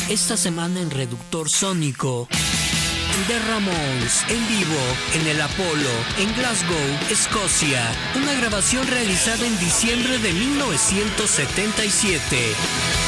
Esta semana en Reductor Sónico, The Ramones en vivo en el Apollo en Glasgow, Escocia. Una grabación realizada en diciembre de 1977.